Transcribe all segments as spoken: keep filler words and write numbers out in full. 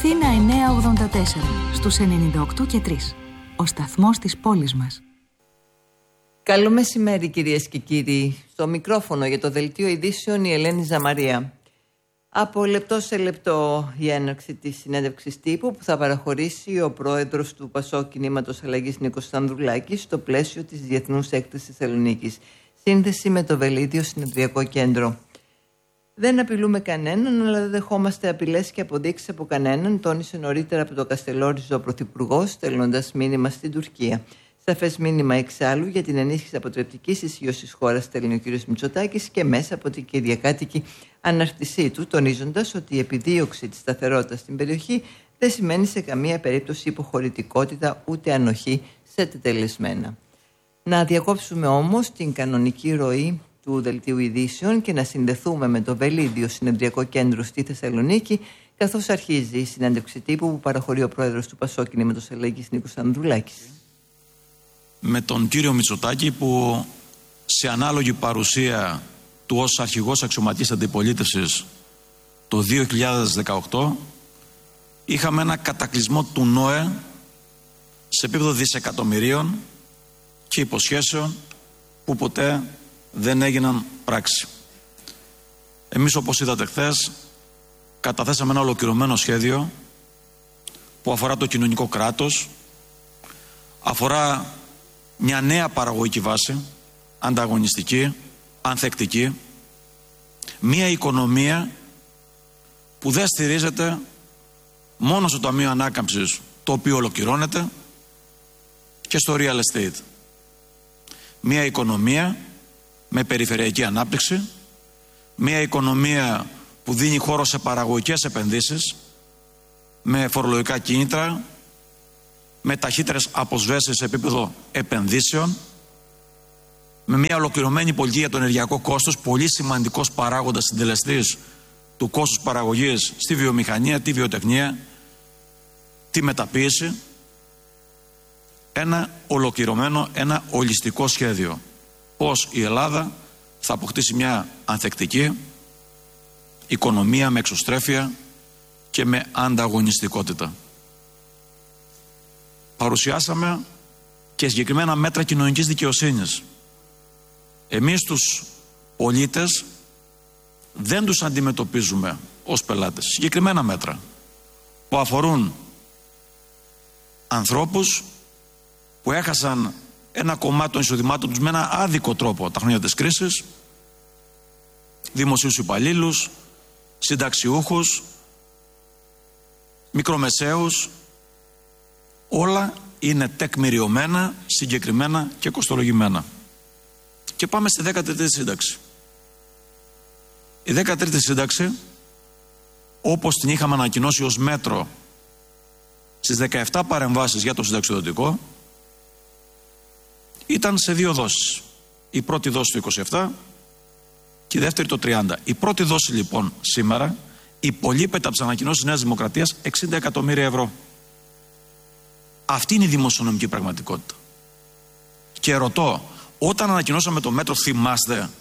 Αθήνα εννιακόσια ογδόντα τέσσερα, στους ενενήντα οκτώ και τρία. Ο σταθμός της πόλης μας. Καλό μεσημέρι κυρίες και κύριοι. Στο μικρόφωνο για το Δελτίο Ειδήσεων η Ελένη Ζαμαρία. Από λεπτό σε λεπτό η έναρξη της συνέντευξης τύπου που θα παραχωρήσει ο πρόεδρος του ΠΑΣΟΚ Κινήματος Αλλαγής Νίκος Ανδρουλάκης στο πλαίσιο της Διεθνούς Έκθεσης Θεσσαλονίκης. Σύνδεση με το Βελίδιο Συνεδριακό Κέντρο. Δεν απειλούμε κανέναν, αλλά δεν δεχόμαστε απειλές και αποδείξεις από κανέναν, τόνισε νωρίτερα από το Καστελόριζο ο Πρωθυπουργός, στέλνοντας μήνυμα στην Τουρκία. Σαφές μήνυμα εξάλλου για την ενίσχυση αποτρεπτικής ισχύωσης χώρας, στέλνει ο κ. Μητσοτάκης και μέσα από την κυριακάτικη αναρτησή του, τονίζοντας ότι η επιδίωξη της σταθερότητας στην περιοχή δεν σημαίνει σε καμία περίπτωση υποχωρητικότητα ούτε ανοχή σε τετελεσμένα. Να διακόψουμε όμως την κανονική ροή του Δελτίου Ειδήσεων και να συνδεθούμε με το Βελίδιο Συνεδριακό Κέντρο στη Θεσσαλονίκη, καθώς αρχίζει η συνέντευξη τύπου που παραχωρεί ο πρόεδρος του ΠΑΣΟΚ Κινήματος Αλλαγής Νίκος Ανδρουλάκης. Με τον κύριο Μητσοτάκη, που σε ανάλογη παρουσία του ως αρχηγός αξιωματικής αντιπολίτευσης το δύο χιλιάδες δεκαοκτώ είχαμε ένα κατακλυσμό του ΝΟΕ σε επίπεδο δισεκατομμυρίων και υποσχέσεων που ποτέ δεν έγιναν πράξη. Εμείς, όπως είδατε χθες, καταθέσαμε ένα ολοκληρωμένο σχέδιο που αφορά το κοινωνικό κράτος, αφορά μια νέα παραγωγική βάση, ανταγωνιστική, ανθεκτική, μια οικονομία που δεν στηρίζεται μόνο στο Ταμείο Ανάκαμψης, το οποίο ολοκληρώνεται, και στο real estate. Μια οικονομία με περιφερειακή ανάπτυξη, μια οικονομία που δίνει χώρο σε παραγωγικές επενδύσεις, με φορολογικά κίνητρα, με ταχύτερες αποσβέσεις σε επίπεδο επενδύσεων, με μια ολοκληρωμένη πολιτική για το ενεργειακό κόστος, πολύ σημαντικός παράγοντας συντελεστής του κόστους παραγωγής στη βιομηχανία, τη βιοτεχνία, τη μεταποίηση. Ένα ολοκληρωμένο, ένα ολιστικό σχέδιο. Πώς η Ελλάδα θα αποκτήσει μια ανθεκτική οικονομία με εξωστρέφεια και με ανταγωνιστικότητα. Παρουσιάσαμε και συγκεκριμένα μέτρα κοινωνικής δικαιοσύνης. Εμείς τους πολίτες δεν τους αντιμετωπίζουμε ως πελάτες. Συγκεκριμένα μέτρα που αφορούν ανθρώπους που έχασαν ένα κομμάτι των εισοδημάτων τους με ένα άδικο τρόπο τα χρόνια της κρίσης, δημοσίους υπαλλήλους, συνταξιούχους, μικρομεσαίους. Όλα είναι τεκμηριωμένα, συγκεκριμένα και κοστολογημένα. Και πάμε στη δέκατη τρίτη σύνταξη. Η δέκατη τρίτη σύνταξη, όπως την είχαμε ανακοινώσει ως μέτρο στις δεκαεπτά παρεμβάσεις για το συνταξιοδοτικό, ήταν σε δύο δόσεις. Η πρώτη δόση το είκοσι επτά και η δεύτερη το τριάντα. Η πρώτη δόση λοιπόν σήμερα υπολείπεται από τις ανακοινώσεις της Νέας Δημοκρατίας εξήντα εκατομμύρια ευρώ. Αυτή είναι η δημοσιονομική πραγματικότητα. Και ρωτώ, όταν ανακοινώσαμε το μέτρο, θυμάστε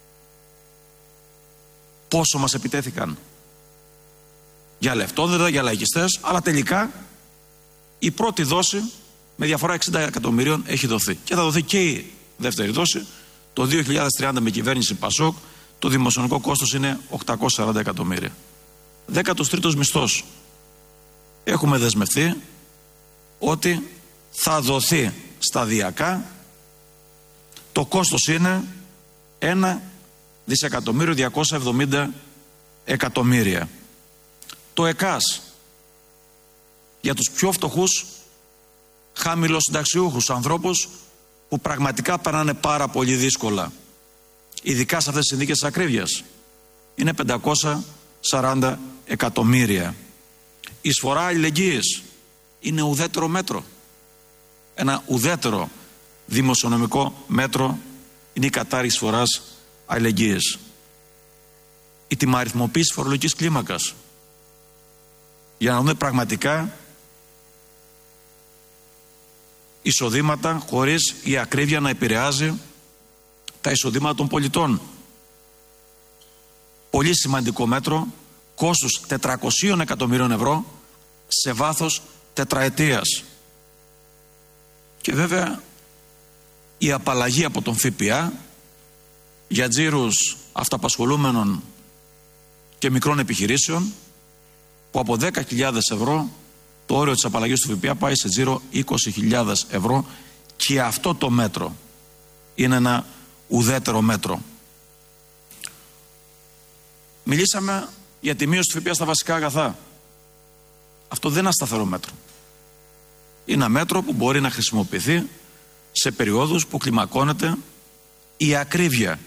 πόσο μας επιτέθηκαν? Για λεφτόδεδα, για λαϊκιστές, αλλά τελικά η πρώτη δόση με διαφορά εξήντα εκατομμυρίων έχει δοθεί. Και θα δοθεί και η δεύτερη δόση. Το δύο χιλιάδες τριάντα με κυβέρνηση ΠΑΣΟΚ το δημοσιονομικό κόστος είναι οκτακόσια σαράντα εκατομμύρια. Δέκατος τρίτος μισθός. Έχουμε δεσμευτεί ότι θα δοθεί σταδιακά. Το κόστος είναι ένα δισεκατομμύριο διακόσια εβδομήντα εκατομμύρια. Το ΕΚΑΣ για τους πιο φτωχούς χαμηλοσυνταξιούχους ανθρώπους που πραγματικά περνάνε πάρα πολύ δύσκολα, ειδικά σε αυτές τις συνθήκες της ακρίβειας, είναι πεντακόσια σαράντα εκατομμύρια. Η εισφορά αλληλεγγύης είναι ουδέτερο μέτρο. Ένα ουδέτερο δημοσιονομικό μέτρο είναι η κατάργηση εισφοράς αλληλεγγύης. Η τιμαριθμοποίηση φορολογικής κλίμακας, για να δούμε πραγματικά εισοδήματα χωρίς η ακρίβεια να επηρεάζει τα εισοδήματα των πολιτών. Πολύ σημαντικό μέτρο, κόστος τετρακοσίων εκατομμυρίων ευρώ, σε βάθος τετραετίας. Και βέβαια η απαλλαγή από τον ΦΠΑ για τζίρους αυταπασχολούμενων και μικρών επιχειρήσεων, που από δέκα χιλιάδες ευρώ το όριο της απαλλαγής του ΦΠΑ πάει σε τζίρο είκοσι χιλιάδες ευρώ, και αυτό το μέτρο είναι ένα ουδέτερο μέτρο. Μιλήσαμε για τη μείωση του ΦΠΑ στα βασικά αγαθά. Αυτό δεν είναι ένα σταθερό μέτρο. Είναι ένα μέτρο που μπορεί να χρησιμοποιηθεί σε περιόδους που κλιμακώνεται η ακρίβεια.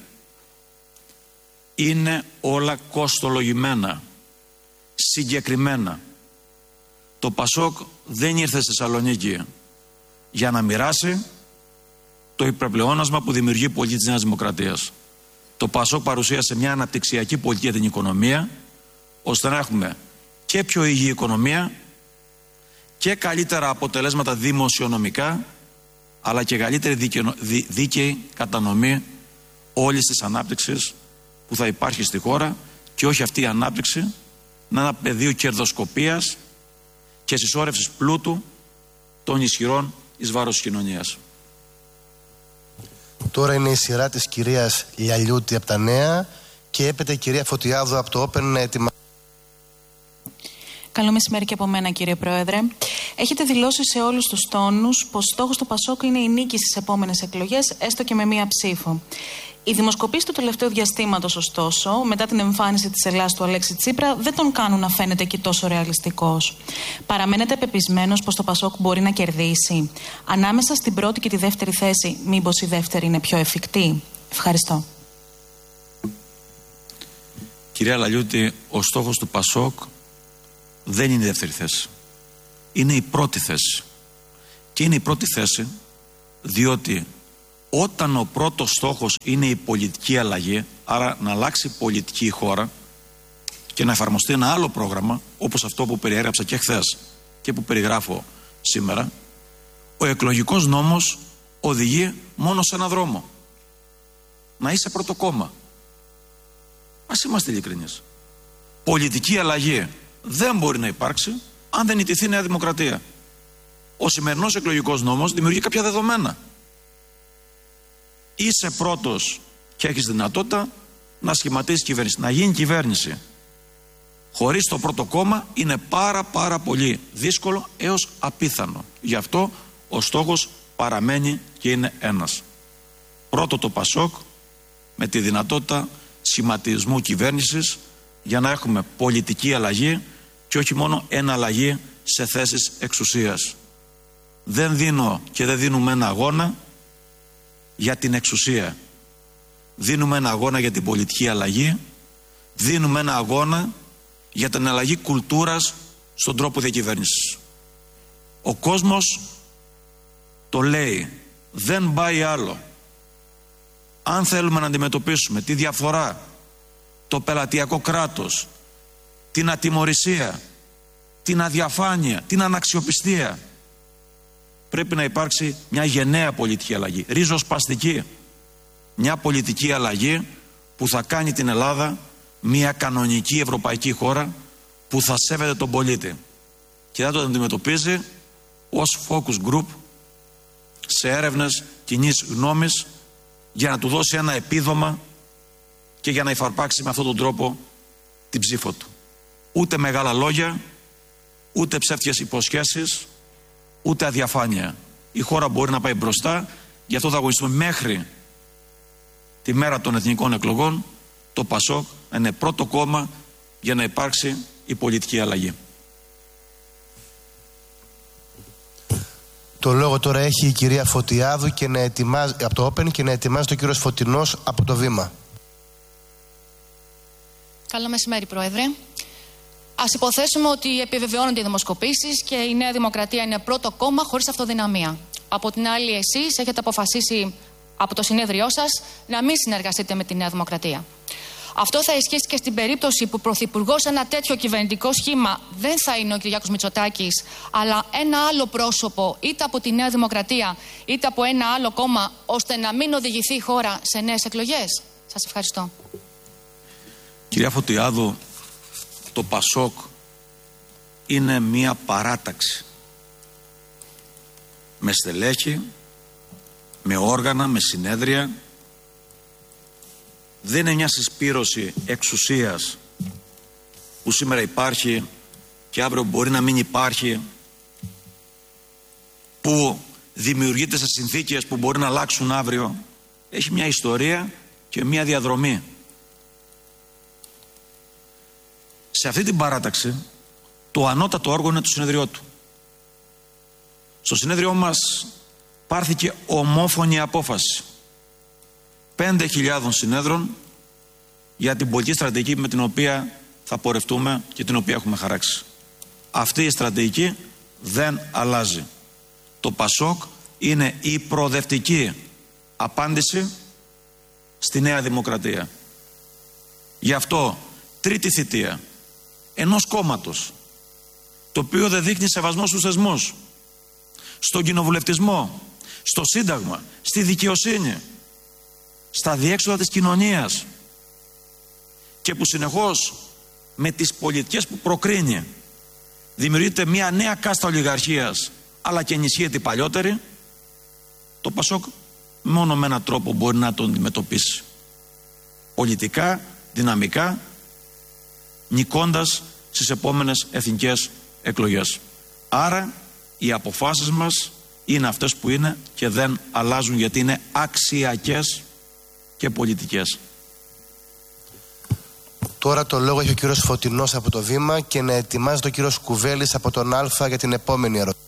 Είναι όλα κοστολογημένα, συγκεκριμένα. Το Πασόκ δεν ήρθε στη Θεσσαλονίκη για να μοιράσει το υπερπλεόνασμα που δημιουργεί η πολιτική της Νέας Δημοκρατίας. Το Πασόκ παρουσίασε μια αναπτυξιακή πολιτική για την οικονομία, ώστε να έχουμε και πιο υγιή οικονομία και καλύτερα αποτελέσματα δημοσιονομικά, αλλά και καλύτερη δίκαιο, δί, δίκαιη κατανομή όλης της ανάπτυξης που θα υπάρχει στη χώρα, και όχι αυτή η ανάπτυξη να είναι ένα πεδίο κερδοσκοπίας και συσσόρευσης πλούτου των ισχυρών εις βάρος της κοινωνίας. Τώρα είναι η σειρά της κυρίας Λιαλιούτη από τα Νέα και έπεται η κυρία Φωτιάδου από το Open να ετοιμάζει. Καλό μεσημέρι και από μένα, κύριε Πρόεδρε. Έχετε δηλώσει σε όλους τους τόνους πως στόχος του Πασόκ είναι η νίκη στις επόμενες εκλογές, έστω και με μία ψήφο. Οι δημοσκοπήσεις του τελευταίου διαστήματος, ωστόσο, μετά την εμφάνιση της Ελλάδας του Αλέξη Τσίπρα, δεν τον κάνουν να φαίνεται και τόσο ρεαλιστικός. Παραμένετε πεπισμένος πως το Πασόκ μπορεί να κερδίσει? Ανάμεσα στην πρώτη και τη δεύτερη θέση, μήπως η δεύτερη είναι πιο εφικτή? Ευχαριστώ. Κυρία Λαλιούτη, ο στόχος του Πασόκ δεν είναι η δεύτερη θέση. Είναι η πρώτη θέση. Και είναι η πρώτη θέση διότι όταν ο πρώτος στόχος είναι η πολιτική αλλαγή, άρα να αλλάξει πολιτική η χώρα και να εφαρμοστεί ένα άλλο πρόγραμμα, όπως αυτό που περιέγραψα και χθες και που περιγράφω σήμερα, ο εκλογικός νόμος οδηγεί μόνο σε ένα δρόμο: να είσαι πρώτο κόμμα. Ας είμαστε ειλικρινείς. Πολιτική αλλαγή δεν μπορεί να υπάρξει αν δεν ιτηθεί η Νέα Δημοκρατία. Ο σημερινός εκλογικός νόμος δημιουργεί κάποια δεδομένα. Είσαι πρώτος και έχεις δυνατότητα να σχηματίσεις κυβέρνηση, να γίνει κυβέρνηση. Χωρίς το πρώτο κόμμα είναι πάρα πάρα πολύ δύσκολο έως απίθανο. Γι' αυτό ο στόχος παραμένει και είναι ένας. Πρώτο το Πασόκ, με τη δυνατότητα σχηματισμού κυβέρνησης, για να έχουμε πολιτική αλλαγή και όχι μόνο εναλλαγή σε θέσεις εξουσίας. Δεν δίνω και δεν δίνουμε ένα αγώνα για την εξουσία. Δίνουμε ένα αγώνα για την πολιτική αλλαγή, δίνουμε ένα αγώνα για την αλλαγή κουλτούρας στον τρόπο διακυβέρνησης. Ο κόσμος το λέει, δεν πάει άλλο. Αν θέλουμε να αντιμετωπίσουμε τη διαφθορά, το πελατειακό κράτος, την ατιμωρησία, την αδιαφάνεια, την αναξιοπιστία, πρέπει να υπάρξει μια γενναία πολιτική αλλαγή, ριζοσπαστική. Μια πολιτική αλλαγή που θα κάνει την Ελλάδα μια κανονική ευρωπαϊκή χώρα που θα σέβεται τον πολίτη και θα τον αντιμετωπίζει ως focus group σε έρευνες κοινής γνώμης, για να του δώσει ένα επίδομα και για να υφαρπάξει με αυτόν τον τρόπο την ψήφο του. Ούτε μεγάλα λόγια, ούτε ψεύτικες υποσχέσεις, ούτε αδιαφάνεια. Η χώρα μπορεί να πάει μπροστά, γι' αυτό θα αγωνιστούμε μέχρι τη μέρα των εθνικών εκλογών το Πασόκ να είναι πρώτο κόμμα για να υπάρξει η πολιτική αλλαγή. Το λόγο τώρα έχει η κυρία Φωτιάδου και να ετοιμάζει, από το Open, και να ετοιμάζει το κύριος Φωτεινός από το Βήμα. Καλό μεσημέρι, Πρόεδρε. Ας υποθέσουμε ότι επιβεβαιώνονται οι δημοσκοπήσεις και η Νέα Δημοκρατία είναι πρώτο κόμμα χωρίς αυτοδυναμία. Από την άλλη, εσείς έχετε αποφασίσει από το συνέδριό σας να μην συνεργαστείτε με τη Νέα Δημοκρατία. Αυτό θα ισχύσει και στην περίπτωση που πρωθυπουργός ένα τέτοιο κυβερνητικό σχήμα δεν θα είναι ο Κυριάκος Μητσοτάκης, αλλά ένα άλλο πρόσωπο, είτε από τη Νέα Δημοκρατία είτε από ένα άλλο κόμμα, ώστε να μην οδηγηθεί η χώρα σε νέες εκλογές. Σας ευχαριστώ. Κυρία Φωτιάδου, το Πασόκ είναι μια παράταξη με στελέχη, με όργανα, με συνέδρια. Δεν είναι μια συσπήρωση εξουσίας που σήμερα υπάρχει και αύριο μπορεί να μην υπάρχει, που δημιουργείται σε συνθήκες που μπορεί να αλλάξουν αύριο. Έχει μια ιστορία και μια διαδρομή. Σε αυτή την παράταξη το ανώτατο όργανο είναι το συνέδριό του. Στο συνέδριό μας πάρθηκε ομόφωνη απόφαση πέντε χιλιάδων συνέδρων για την πολιτική στρατηγική με την οποία θα πορευτούμε και την οποία έχουμε χαράξει. Αυτή η στρατηγική δεν αλλάζει. Το ΠΑΣΟΚ είναι η προοδευτική απάντηση στη Νέα Δημοκρατία. Γι' αυτό τρίτη θητεία ενός κόμματος το οποίο δεν δείχνει σεβασμό στους θεσμούς, στον κοινοβουλευτισμό, στο Σύνταγμα, στη δικαιοσύνη, στα διέξοδα της κοινωνίας και που συνεχώς με τις πολιτικές που προκρίνει δημιουργείται μια νέα κάστα ολιγαρχίας αλλά και ενισχύεται η παλιότερη, το ΠΑΣΟΚ μόνο με έναν τρόπο μπορεί να τον αντιμετωπίσει. Πολιτικά, δυναμικά, νικώντας στις επόμενες εθνικές εκλογές. Άρα οι αποφάσεις μας είναι αυτές που είναι και δεν αλλάζουν, γιατί είναι αξιακές και πολιτικές. Τώρα το λόγο έχει ο κύριος Φωτεινός από το Βήμα και να ετοιμάζεται ο κύριος Κουβέλης από τον Α για την επόμενη ερώτηση.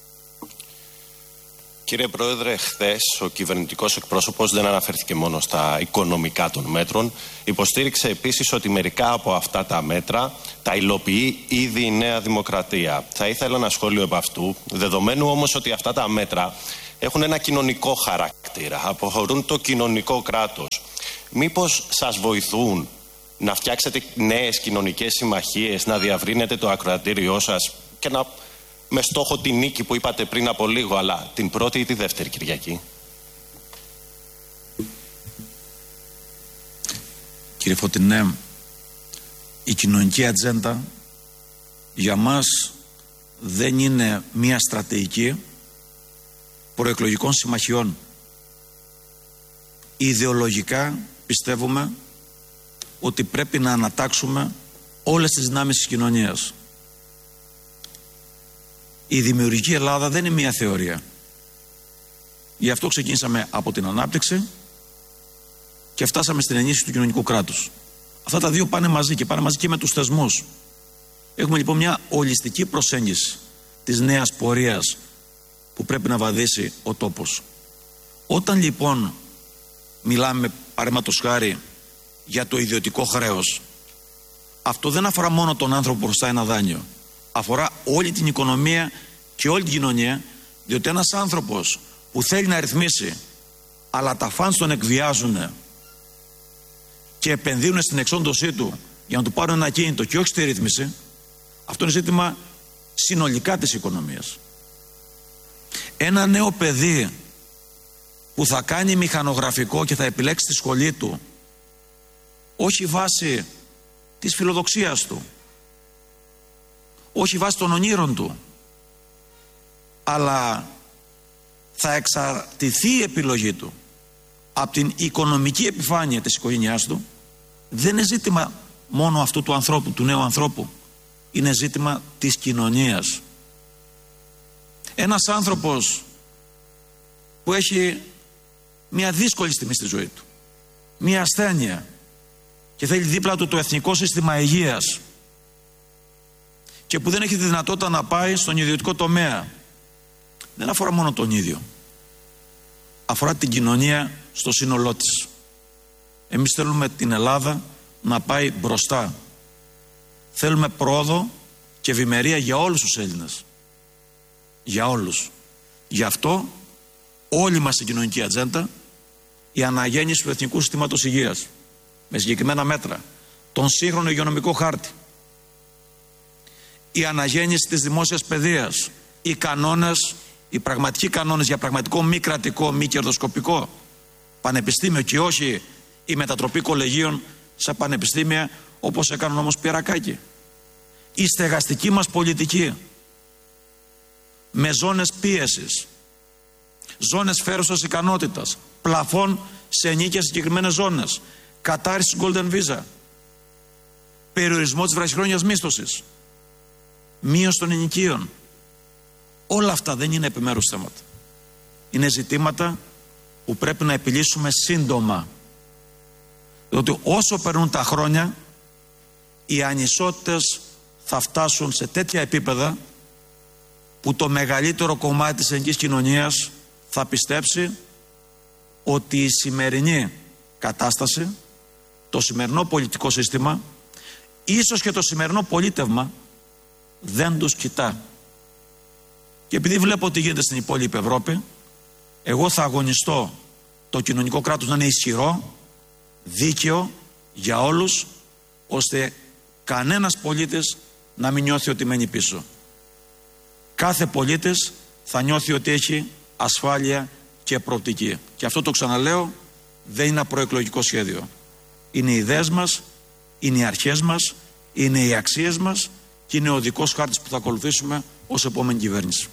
Κύριε Πρόεδρε, χθες ο κυβερνητικός εκπρόσωπος δεν αναφέρθηκε μόνο στα οικονομικά των μέτρων. Υποστήριξε επίσης ότι μερικά από αυτά τα μέτρα τα υλοποιεί ήδη η Νέα Δημοκρατία. Θα ήθελα ένα σχόλιο επ' αυτού, δεδομένου όμως ότι αυτά τα μέτρα έχουν ένα κοινωνικό χαρακτήρα, αποχωρούν το κοινωνικό κράτος. Μήπως σας βοηθούν να φτιάξετε νέες κοινωνικές συμμαχίες, να διαβρύνετε το ακροατήριό σας και να... με στόχο την νίκη που είπατε πριν από λίγο, αλλά την πρώτη ή τη δεύτερη Κυριακή? Κύριε Φωτεινέ, η κοινωνική ατζέντα για μας δεν είναι μια στρατηγική προεκλογικών συμμαχιών. Ιδεολογικά πιστεύουμε ότι πρέπει να ανατάξουμε όλες τις δυνάμεις της κοινωνίας. Η δημιουργική Ελλάδα δεν είναι μια θεωρία. Γι' αυτό ξεκίνησαμε από την ανάπτυξη και φτάσαμε στην ενίσχυση του κοινωνικού κράτους. Αυτά τα δύο πάνε μαζί και πάνε μαζί και με τους θεσμούς. Έχουμε λοιπόν μια ολιστική προσέγγιση της νέας πορείας που πρέπει να βαδίσει ο τόπος. Όταν λοιπόν μιλάμε παραδείγματος χάρη για το ιδιωτικό χρέος, αυτό δεν αφορά μόνο τον άνθρωπο που χρωστάει ένα δάνειο. Αφορά όλη την οικονομία και όλη την κοινωνία, διότι ένας άνθρωπος που θέλει να ρυθμίσει αλλά τα φαντς τον εκβιάζουν και επενδύουν στην εξόντωσή του για να του πάρουν ένα κίνητο και όχι στη ρύθμιση, αυτό είναι ζήτημα συνολικά της οικονομίας. Ένα νέο παιδί που θα κάνει μηχανογραφικό και θα επιλέξει τη σχολή του όχι βάσει της φιλοδοξίας του, όχι βάσει των ονείρων του, αλλά θα εξαρτηθεί η επιλογή του από την οικονομική επιφάνεια της οικογένειάς του, δεν είναι ζήτημα μόνο αυτού του ανθρώπου, του νέου ανθρώπου, είναι ζήτημα της κοινωνίας. Ένας άνθρωπος που έχει μια δύσκολη στιγμή στη ζωή του, μια ασθένεια και θέλει δίπλα του το εθνικό σύστημα υγείας και που δεν έχει τη δυνατότητα να πάει στον ιδιωτικό τομέα, δεν αφορά μόνο τον ίδιο, αφορά την κοινωνία στο σύνολό της. Εμείς θέλουμε την Ελλάδα να πάει μπροστά. Θέλουμε πρόοδο και ευημερία για όλους τους Έλληνες. Για όλους. Γι' αυτό όλη μας η κοινωνική ατζέντα, η αναγέννηση του Εθνικού Συστήματος Υγείας με συγκεκριμένα μέτρα, τον σύγχρονο υγειονομικό χάρτη, η αναγέννηση της δημόσιας παιδείας, οι κανόνες, οι πραγματικοί κανόνες για πραγματικό μη κρατικό, μη κερδοσκοπικό πανεπιστήμιο και όχι η μετατροπή κολεγίων σε πανεπιστήμια όπως έκανε ο νόμος Πιερακάκη. η στεγαστική μας πολιτική με ζώνες πίεσης, ζώνες φέρουσας ικανότητας, πλαφών σε ενίκες συγκεκριμένες ζώνες, κατάρριση του Golden Visa, περιορισμό της βραχυχρόνιας μίσθωσης, μείωση των ενοικίων. Όλα αυτά δεν είναι επιμέρους θέματα. Είναι ζητήματα που πρέπει να επιλύσουμε σύντομα. Διότι όσο περνούν τα χρόνια, οι ανισότητες θα φτάσουν σε τέτοια επίπεδα που το μεγαλύτερο κομμάτι της ελληνικής κοινωνίας θα πιστέψει ότι η σημερινή κατάσταση, το σημερινό πολιτικό σύστημα, ίσως και το σημερινό πολίτευμα δεν τους κοιτά. Και επειδή βλέπω τι γίνεται στην υπόλοιπη Ευρώπη, εγώ θα αγωνιστώ το κοινωνικό κράτος να είναι ισχυρό, δίκαιο για όλους, ώστε κανένας πολίτης να μην νιώθει ότι μένει πίσω. Κάθε πολίτης θα νιώθει ότι έχει ασφάλεια και προοπτική. Και αυτό το ξαναλέω, δεν είναι ένα προεκλογικό σχέδιο. Είναι οι ιδέες μας, είναι οι αρχές μας, είναι οι αξίες μας και είναι ο δικός χάρτης που θα ακολουθήσουμε ως επόμενη κυβέρνηση.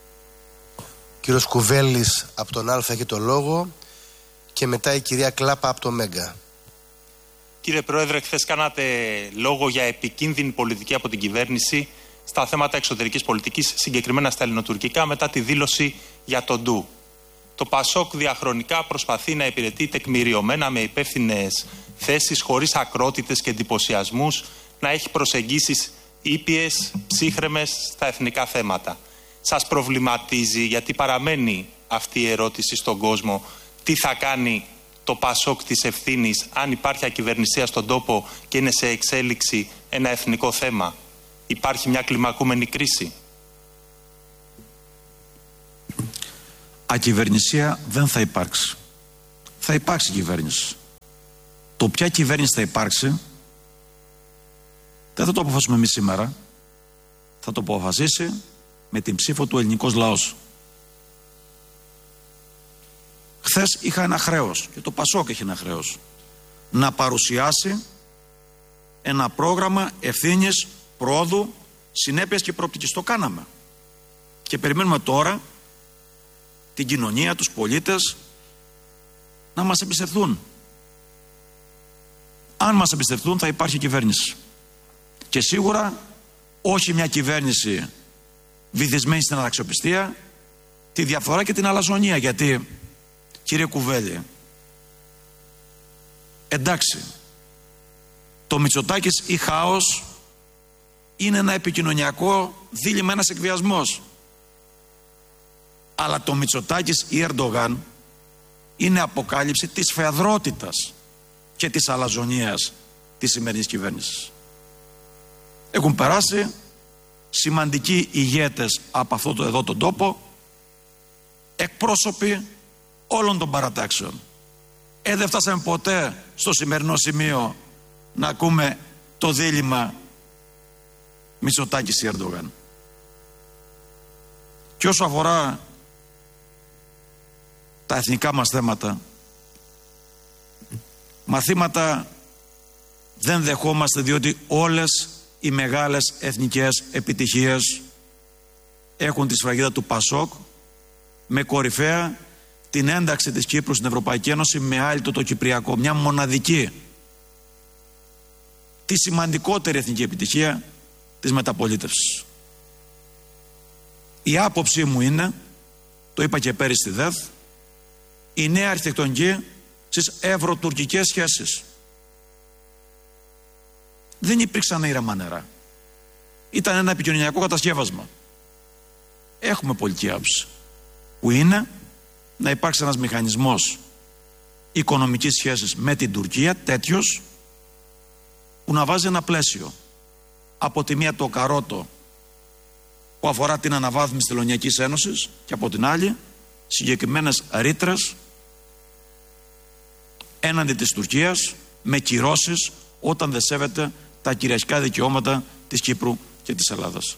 Κύριος Κουβέλης από τον Α έχει το λόγο και μετά η κυρία Κλάπα από το Μέγκα. Κύριε Πρόεδρε, χθες κάνατε λόγο για επικίνδυνη πολιτική από την κυβέρνηση στα θέματα εξωτερικής πολιτικής, συγκεκριμένα στα ελληνοτουρκικά, μετά τη δήλωση για τον Ντου. Το ΠΑΣΟΚ διαχρονικά προσπαθεί να υπηρετεί τεκμηριωμένα με υπεύθυνες θέσεις, χωρίς ακρότητες και εντυπωσιασμούς, να έχει προσεγγίσεις ήπιες, ψύχρεμες στα εθνικά θέματα. Σας προβληματίζει, γιατί παραμένει αυτή η ερώτηση στον κόσμο, τι θα κάνει το ΠΑΣΟΚ της ευθύνης αν υπάρχει ακυβερνησία στον τόπο και είναι σε εξέλιξη ένα εθνικό θέμα? Υπάρχει μια κλιμακούμενη κρίση. Ακυβερνησία δεν θα υπάρξει. Θα υπάρξει κυβέρνηση. Το ποια κυβέρνηση θα υπάρξει δεν θα το αποφασίσουμε εμείς σήμερα. Θα το αποφασίσει με την ψήφο του ελληνικός λαός. Χθες είχα ένα χρέος, και το ΠΑΣΟΚ έχει ένα χρέος, να παρουσιάσει ένα πρόγραμμα ευθύνης, πρόοδου, συνέπειας και προοπτικής. Το κάναμε. Και περιμένουμε τώρα την κοινωνία, τους πολίτες να μας εμπιστευτούν. Αν μας εμπιστευτούν θα υπάρχει κυβέρνηση. Και σίγουρα όχι μια κυβέρνηση βυθισμένη στην αναξιοπιστία, τη διαφθορά και την αλαζονία. Γιατί, κύριε Κουβέλη, εντάξει, το Μητσοτάκης ή χάος είναι ένα επικοινωνιακό δίλημμα, ένας εκβιασμός. Αλλά το Μητσοτάκης ή Ερντογάν είναι αποκάλυψη της φεαδρότητας και της αλαζονίας της σημερινής κυβέρνησης. Έχουν περάσει σημαντικοί ηγέτες από αυτό το εδώ τον τόπο, εκπρόσωποι όλων των παρατάξεων. Ε, δεν φτάσαμε ποτέ στο σημερινό σημείο να ακούμε το δίλημμα Μητσοτάκης ή Ερντογάν. Και όσο αφορά τα εθνικά μας θέματα, μαθήματα δεν δεχόμαστε, διότι όλες οι μεγάλες εθνικές επιτυχίες έχουν τη σφραγίδα του ΠΑΣΟΚ, με κορυφαία την ένταξη της Κύπρου στην Ευρωπαϊκή Ένωση με άλυτο το Κυπριακό, μια μοναδική, τη σημαντικότερη εθνική επιτυχία της μεταπολίτευσης. Η άποψή μου είναι, το είπα και πέρυσι στη ΔΕΘ, η νέα αρχιτεκτονική στις ευρωτουρκικές σχέσεις. Δεν υπήρξαν ήρεμα νερά. Ήταν ένα επικοινωνιακό κατασκεύασμα. Έχουμε πολιτική άποψη, που είναι να υπάρξει ένας μηχανισμός οικονομικής σχέσης με την Τουρκία, τέτοιος, που να βάζει ένα πλαίσιο. Από τη μία το καρότο που αφορά την αναβάθμιση της Τελωνειακής Ένωσης και από την άλλη συγκεκριμένες ρήτρες έναντι της Τουρκίας με κυρώσεις όταν δεν σέβεται τα κυριαρχικά δικαιώματα της Κύπρου και της Ελλάδας.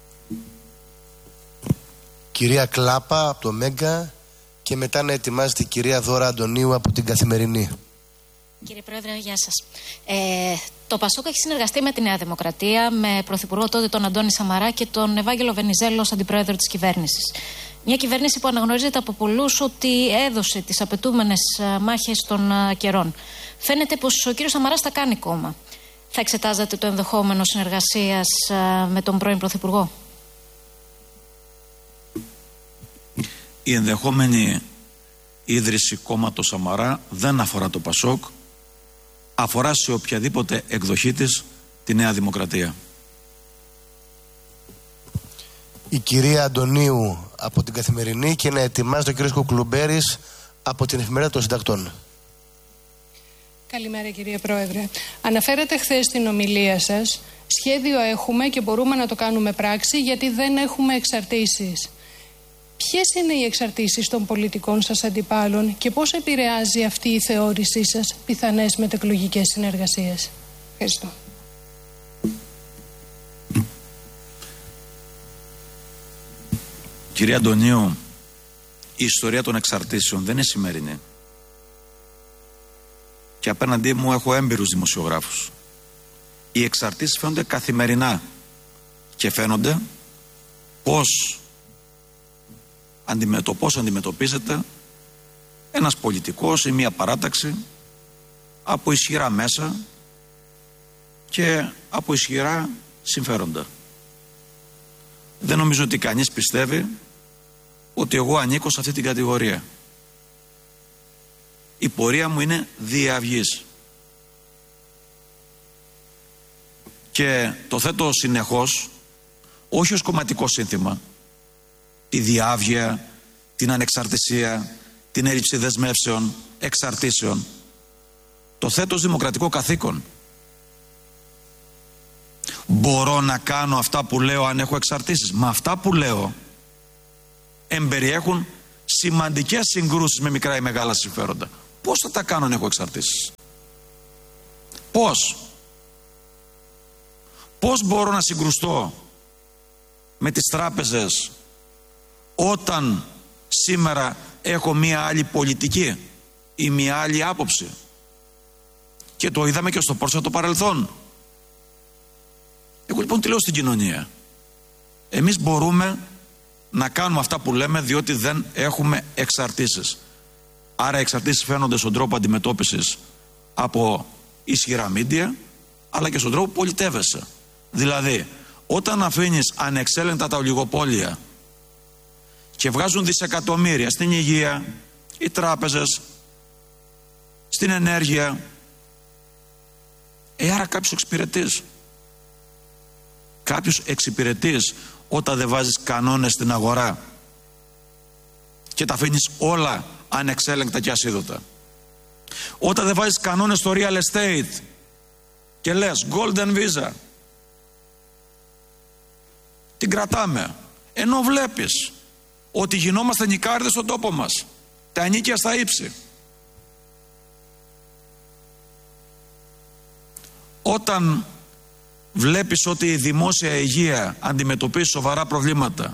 Κυρία Κλάπα από το Μέγκα και μετά να ετοιμάζεται η κυρία Δώρα Αντωνίου από την Καθημερινή. Κύριε Πρόεδρε, γεια σας. Ε, Το Πασόκ έχει συνεργαστεί με τη Νέα Δημοκρατία, με πρωθυπουργό τότε τον Αντώνη Σαμαρά και τον Ευάγγελο Βενιζέλο ως αντιπρόεδρο της κυβέρνησης. Μια κυβέρνηση που αναγνωρίζεται από πολλούς ότι έδωσε τις απαιτούμενες μάχες των καιρών. Φαίνεται πως ο κύριος Σαμαράς τα κάνει κόμμα. Θα εξετάζατε το ενδεχόμενο συνεργασίας με τον πρώην πρωθυπουργό? Η ενδεχόμενη ίδρυση κόμματος Σαμαρά δεν αφορά το Πασόκ, αφορά σε οποιαδήποτε εκδοχή της τη Νέα Δημοκρατία. Η κυρία Αντωνίου από την Καθημερινή και να ετοιμάζει τον κύριο Κουκλουμπέρης από την Εφημερίδα των Συντακτών. Καλημέρα κύριε Πρόεδρε. Αναφέρατε χθες στην ομιλία σας, σχέδιο έχουμε και μπορούμε να το κάνουμε πράξη γιατί δεν έχουμε εξαρτήσεις. Ποιες είναι οι εξαρτήσεις των πολιτικών σας αντιπάλων και πώς επηρεάζει αυτή η θεώρησή σας πιθανές μετεκλογικές συνεργασίες? Ευχαριστώ. Κυρία Αντωνίου, η ιστορία των εξαρτήσεων δεν είναι σημερινή. Και απέναντί μου έχω έμπειρους δημοσιογράφους. Οι εξαρτήσεις φαίνονται καθημερινά και φαίνονται πώς το πώς αντιμετωπίζεται ένας πολιτικός ή μια παράταξη από ισχυρά μέσα και από ισχυρά συμφέροντα. Δεν νομίζω ότι κανείς πιστεύει ότι εγώ ανήκω σε αυτή την κατηγορία. Η πορεία μου είναι διαυγής. Και το θέτω συνεχώς, όχι ως κομματικό σύνθημα, τη διάβγεια, την ανεξαρτησία, την έλλειψη δεσμεύσεων, εξαρτήσεων. Το θέτω ως δημοκρατικό καθήκον. Μπορώ να κάνω αυτά που λέω αν έχω εξαρτήσεις? Μα αυτά που λέω εμπεριέχουν σημαντικές συγκρούσεις με μικρά ή μεγάλα συμφέροντα. Πώς θα τα κάνω αν έχω εξαρτήσεις? Πώς? Πώς μπορώ να συγκρουστώ με τις τράπεζες όταν σήμερα έχω μία άλλη πολιτική ή μία άλλη άποψη? Και το είδαμε και στο πρόσφατο παρελθόν. Εγώ λοιπόν τι λέω στην κοινωνία? Εμείς μπορούμε να κάνουμε αυτά που λέμε διότι δεν έχουμε εξαρτήσεις. Άρα οι εξαρτήσεις φαίνονται στον τρόπο αντιμετώπισης από ισχυρά μίντια, αλλά και στον τρόπο που πολιτεύεσαι. Δηλαδή, όταν αφήνεις ανεξέλεγκτα τα ολιγοπόλια και βγάζουν δισεκατομμύρια στην υγεία, οι τράπεζες, στην ενέργεια, ε, άρα κάποιος εξυπηρετείς. Κάποιος εξυπηρετείς όταν δεν βάζεις κανόνες στην αγορά και τα αφήνεις όλα ανεξέλεγκτα και ασίδωτα. Όταν δεν βάζεις κανόνες στο real estate και λες golden visa, την κρατάμε, ενώ βλέπεις ότι γινόμαστε νικάρδες στον τόπο μας, τα ενίκια στα ύψη. Όταν βλέπεις ότι η δημόσια υγεία αντιμετωπίζει σοβαρά προβλήματα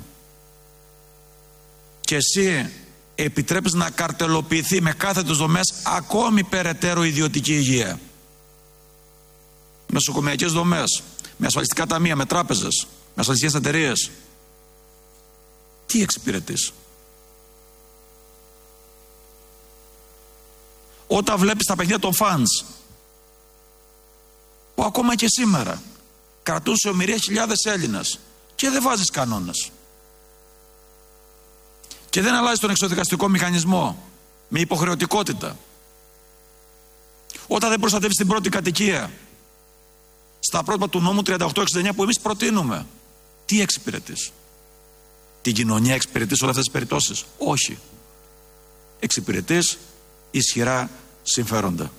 και εσύ επιτρέπεις να καρτελοποιηθεί με κάθετες δομές ακόμη περαιτέρω ιδιωτική υγεία, με νοσοκομιακές δομές, με ασφαλιστικά ταμεία, με τράπεζες, με ασφαλιστικές εταιρείες, τι εξυπηρετείς? Όταν βλέπεις τα παιχνίδια των φανς που ακόμα και σήμερα κρατούν σε ομοιρία χιλιάδες Έλληνες και δεν βάζεις κανόνες και δεν αλλάζεις τον εξοδικαστικό μηχανισμό με υποχρεωτικότητα, όταν δεν προστατεύεις την πρώτη κατοικία στα πρότυπα του νόμου τριάντα οκτώ εξήντα εννιά που εμείς προτείνουμε, τι εξυπηρετείς? Την κοινωνία εξυπηρετείς όλες αυτές τις περιπτώσεις? Όχι. Εξυπηρετείς ισχυρά συμφέροντα.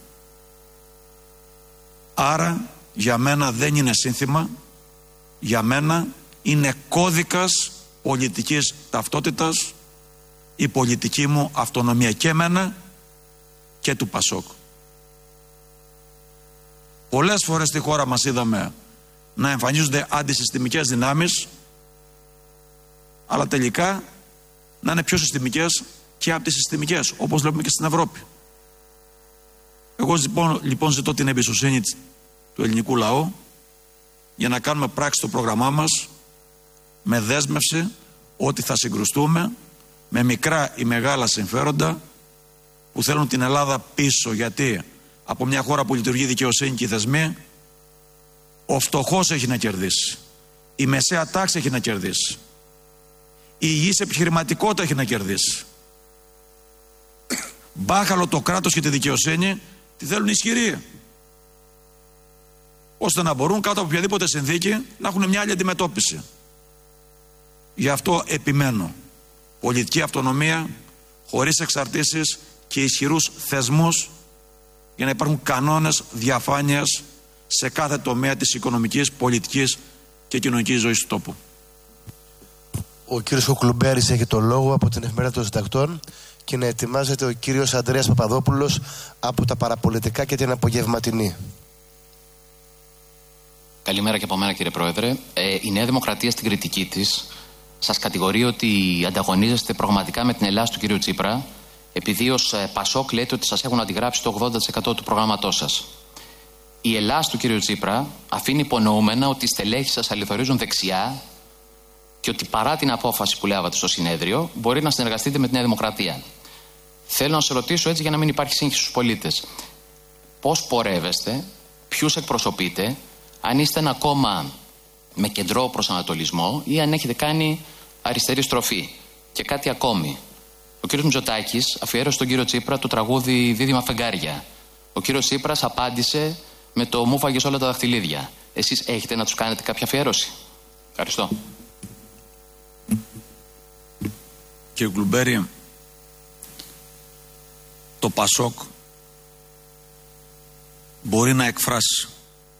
Άρα για μένα δεν είναι σύνθημα, για μένα είναι κώδικας πολιτικής ταυτότητας η πολιτική μου αυτονομία, και εμένα και του Πασόκ. Πολλές φορές στη χώρα μας είδαμε να εμφανίζονται αντισυστημικές δυνάμεις, αλλά τελικά να είναι πιο συστημικές και αντισυστημικές, όπως βλέπουμε και στην Ευρώπη. Εγώ λοιπόν, λοιπόν ζητώ την εμπιστοσύνη του του ελληνικού λαού για να κάνουμε πράξη το πρόγραμμά μας με δέσμευση ότι θα συγκρουστούμε με μικρά ή μεγάλα συμφέροντα που θέλουν την Ελλάδα πίσω, γιατί από μια χώρα που λειτουργεί δικαιοσύνη και οι θεσμοί, ο φτωχός έχει να κερδίσει, η μεσαία τάξη έχει να κερδίσει, η υγιής επιχειρηματικότητα έχει να κερδίσει. Μπάχαλο το κράτος και τη δικαιοσύνη τη θέλουν ισχυροί, ώστε να μπορούν κάτω από οποιαδήποτε συνθήκη να έχουν μια άλλη αντιμετώπιση. Γι' αυτό επιμένω. Πολιτική αυτονομία χωρίς εξαρτήσεις και ισχυρούς θεσμούς για να υπάρχουν κανόνες διαφάνειας σε κάθε τομέα της οικονομικής, πολιτικής και κοινωνικής ζωής του τόπου. Ο κύριος Κοκλουμπέρης έχει το λόγο από την Εφημερίδα των Συντακτών και να ετοιμάζεται ο κύριος Ανδρέας Παπαδόπουλος από τα Παραπολιτικά και την Απογευματινή. Καλημέρα και από μένα, κύριε Πρόεδρε. Ε, η Νέα Δημοκρατία στην κριτική της σας κατηγορεί ότι ανταγωνίζεστε πραγματικά με την Ελλάδα του κύριου Τσίπρα, επειδή ως Πασόκ λέτε ότι σας έχουν αντιγράψει το ογδόντα τοις εκατό του προγράμματός σας. Η Ελλάδα του κύριου Τσίπρα αφήνει υπονοούμενα ότι οι στελέχοι σας αληθορίζουν δεξιά και ότι παρά την απόφαση που λάβατε στο συνέδριο μπορεί να συνεργαστείτε με τη Νέα Δημοκρατία. Θέλω να σας ρωτήσω έτσι για να μην υπάρχει σύγχυση στους πολίτες. Πώς πορεύεστε, ποιους εκπροσωπείτε, αν είστε ένα κόμμα με κεντρό προσανατολισμό ή αν έχετε κάνει αριστερή στροφή. Και κάτι ακόμη. Ο κύριος Μητσοτάκης αφιέρωσε στον κύριο Τσίπρα το τραγούδι «Δίδυμα φεγγάρια». Ο κύριος Τσίπρας απάντησε με το «Μου φάγες όλα τα δαχτυλίδια». Εσείς έχετε να τους κάνετε κάποια αφιέρωση? Ευχαριστώ. Κύριε Κλουμπέρη, το Πασόκ μπορεί να εκφράσει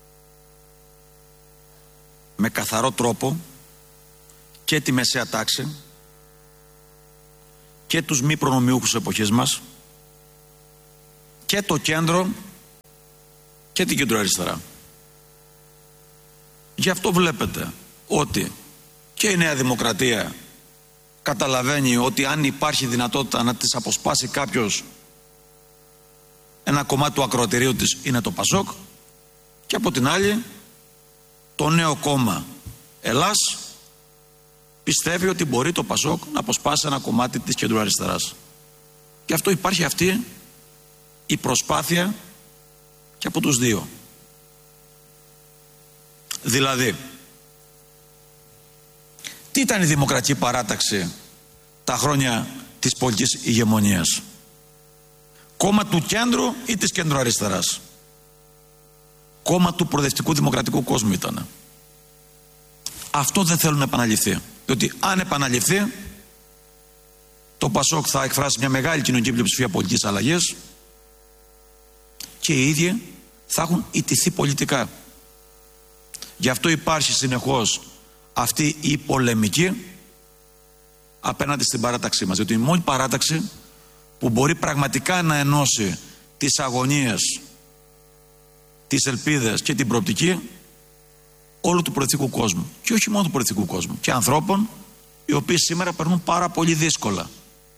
με καθαρό τρόπο και τη μεσαία τάξη και τους μη προνομιούχους εποχής μας και το κέντρο και την κεντροαριστερά. Γι' αυτό βλέπετε ότι και η Νέα Δημοκρατία καταλαβαίνει ότι αν υπάρχει δυνατότητα να της αποσπάσει κάποιος ένα κομμάτι του ακροατηρίου της είναι το Πασόκ, και από την άλλη το νέο κόμμα Ελλάς πιστεύει ότι μπορεί το Πασόκ να αποσπάσει ένα κομμάτι της κεντροαριστεράς. Γι' αυτό υπάρχει αυτή η προσπάθεια και από τους δύο. Δηλαδή, τι ήταν η Δημοκρατική Παράταξη τα χρόνια της πολιτικής ηγεμονίας? Κόμμα του κέντρου ή της κεντροαριστεράς? Κόμμα του προοδευτικού δημοκρατικού κόσμου ήταν. Αυτό δεν θέλουν να επαναληφθεί. Διότι αν επαναληφθεί, το Πασόκ θα εκφράσει μια μεγάλη κοινωνική πλειοψηφία πολιτικής αλλαγής και οι ίδιοι θα έχουν ιτηθεί πολιτικά. Γι' αυτό υπάρχει συνεχώς αυτή η πολεμική απέναντι στην παράταξή μας. Διότι η μόνη παράταξη που μπορεί πραγματικά να ενώσει τις αγωνίες, τις ελπίδες και την προοπτική όλου του προοδευτικού κόσμου. Και όχι μόνο του προοδευτικού κόσμου. Και ανθρώπων οι οποίοι σήμερα περνούν πάρα πολύ δύσκολα.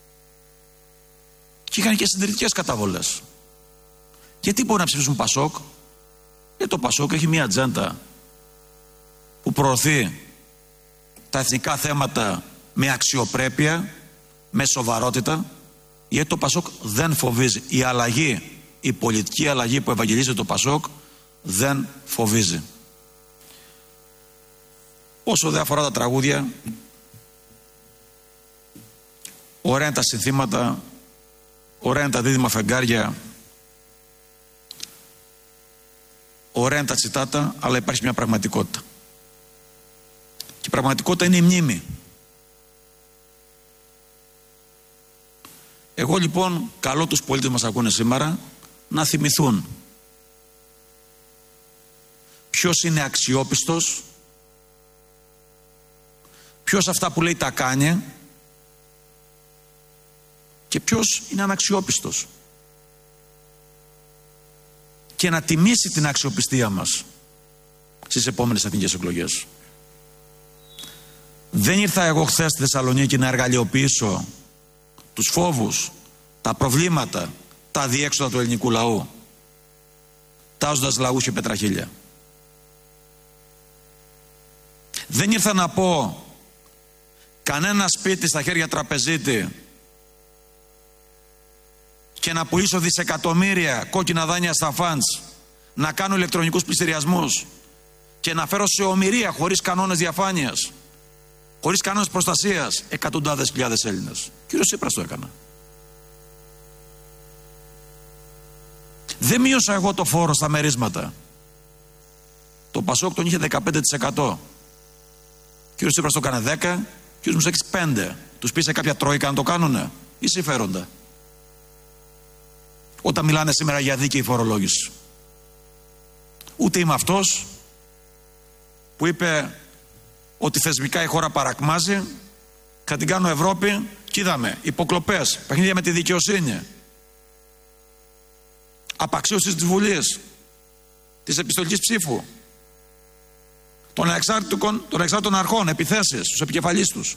Και είχαν και συντηρητικές καταβολές. Γιατί μπορεί να ψηφίσουν Πασόκ? Γιατί το Πασόκ έχει μια ατζέντα που προωθεί τα εθνικά θέματα με αξιοπρέπεια, με σοβαρότητα. Γιατί το Πασόκ δεν φοβίζει. Η αλλαγή, η πολιτική αλλαγή που ευαγγελίζει το Πασόκ δεν φοβίζει. Όσο δεν αφορά τα τραγούδια, ωραία είναι τα συνθήματα, ωραία είναι τα δίδυμα φεγγάρια, ωραία είναι τα τσιτάτα, αλλά υπάρχει μια πραγματικότητα. Και η πραγματικότητα είναι η μνήμη. Εγώ λοιπόν καλώ τους πολίτες που μας ακούνε σήμερα να θυμηθούν ποιος είναι αξιόπιστος, ποιος αυτά που λέει τα κάνει και ποιος είναι αναξιόπιστος, και να τιμήσει την αξιοπιστία μας στις επόμενες εθνικές εκλογές. Δεν ήρθα εγώ χθες στη Θεσσαλονίκη να εργαλειοποιήσω τους φόβους, τα προβλήματα, τα αδιέξοδα του ελληνικού λαού, τάζοντας λαούς και πετραχίλια. Δεν ήρθα να πω κανένα σπίτι στα χέρια τραπεζίτη και να πουλήσω δισεκατομμύρια κόκκινα δάνεια στα φαντς, να κάνω ηλεκτρονικούς πληστηριασμούς και να φέρω σε ομηρία, χωρίς κανόνες διαφάνειας, χωρίς κανόνες προστασίας, εκατοντάδες χιλιάδες Έλληνες. Κύριος Τσίπρας το έκανα. Δεν μείωσα εγώ το φόρο στα μερίσματα. Το Πασόκ τον είχε δεκαπέντε τοις εκατό. Κύριος Τσίπρας το έκανε δέκα, κύριος Μητσοτάκης πέντε. Τους πει σε κάποια τρόικα να το κάνουνε ή συμφέροντα? Όταν μιλάνε σήμερα για δίκαιη φορολόγηση. Ούτε είμαι αυτός που είπε ότι θεσμικά η χώρα παρακμάζει, θα την κάνω Ευρώπη και είδαμε υποκλοπές, παιχνίδια με τη δικαιοσύνη, απαξίωση της Βουλής, της επιστολικής ψήφου, των ανεξάρτητων, των ανεξάρτητων αρχών, επιθέσεις στους επικεφαλείς τους.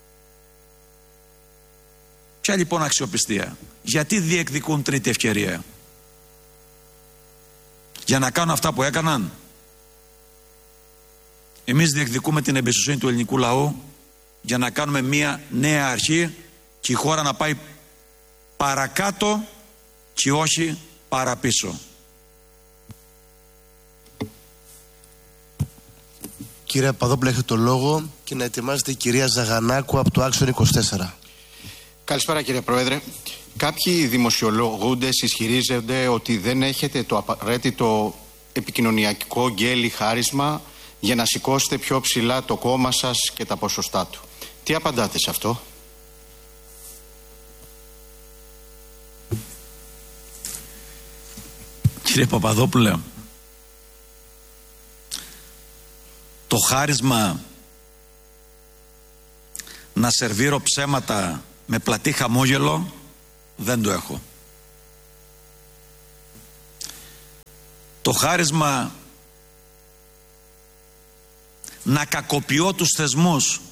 Ποια λοιπόν αξιοπιστία? Γιατί διεκδικούν τρίτη ευκαιρία? Για να κάνουν αυτά που έκαναν? Εμείς διεκδικούμε την εμπιστοσύνη του ελληνικού λαού για να κάνουμε μια νέα αρχή και η χώρα να πάει παρακάτω και όχι παραπίσω. Κύριε Παπαδόπουλε, έχετε το λόγο και να ετοιμάζεται η κυρία Ζαγανάκου από το Άξον είκοσι τέσσερα. Καλησπέρα κύριε Πρόεδρε. Κάποιοι δημοσιολογούντες ισχυρίζονται ότι δεν έχετε το απαραίτητο επικοινωνιακό γκέλι χάρισμα για να σηκώσετε πιο ψηλά το κόμμα σας και τα ποσοστά του. Τι απαντάτε σε αυτό? Κύριε Παπαδόπουλε, το χάρισμα να σερβίρω ψέματα με πλατή χαμόγελο δεν το έχω. Το χάρισμα να κακοποιώ τους θεσμούς,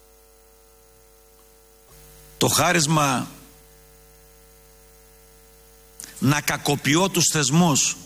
το χάρισμα να κακοποιώ τους θεσμούς